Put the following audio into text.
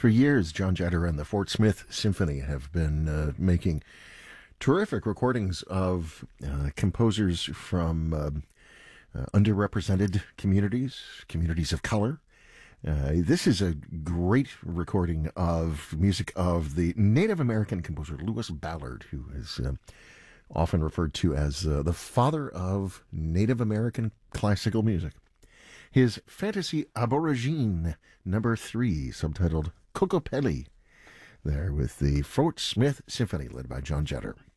For years, John Jetter and the Fort Smith Symphony have been making terrific recordings of composers from underrepresented communities, communities of color. This is a great recording of music of the Native American composer Lewis Ballard, who is often referred to as the father of Native American classical music. His Fantasy Aborigine number 3, subtitled Kokopelli, there with the Fort Smith Symphony, led by John Jetter.